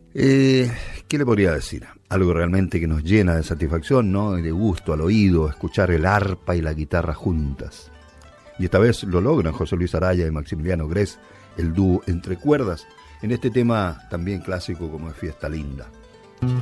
¿Qué le podría decir? Algo realmente que nos llena de satisfacción, ¿no? Y de gusto al oído, escuchar el arpa y la guitarra juntas. Y esta vez lo logran José Luis Araya y Maximiliano Gress, el dúo Entre Cuerdas, en este tema también clásico como es Fiesta Linda.